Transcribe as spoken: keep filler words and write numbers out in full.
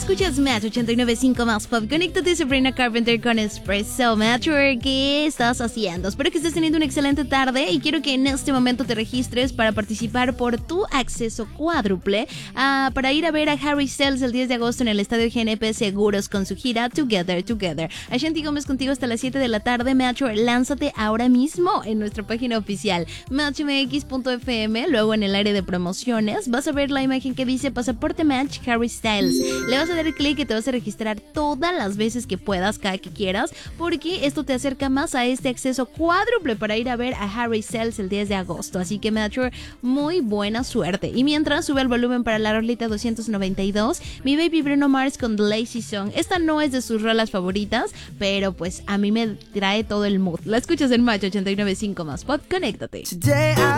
Escuchas Match ochenta y nueve punto cinco más pop. Conéctate, Sabrina Carpenter con Espresso. Match, ¿qué estás haciendo? Espero que estés teniendo una excelente tarde y quiero que en este momento te registres para participar por tu acceso cuádruple uh, para ir a ver a Harry Styles el diez de agosto en el Estadio G N P Seguros con su gira Together, Together. Ashanti Gómez contigo hasta las siete de la tarde. Match, lánzate ahora mismo en nuestra página oficial match m x punto f m. Luego en el área de promociones vas a ver la imagen que dice Pasaporte Match Harry Styles. Le vas a dar clic y te vas a registrar todas las veces que puedas, cada que quieras, porque esto te acerca más a este acceso cuádruple para ir a ver a Harry Styles el diez de agosto. Así que Matcher, muy buena suerte. Y mientras, sube el volumen para la rolita doscientos noventa y dos, mi baby Bruno Mars con The Lazy Song. Esta no es de sus rolas favoritas, pero pues a mí me trae todo el mood. La escuchas en Match ochenta y nueve punto cinco más pop. Conéctate.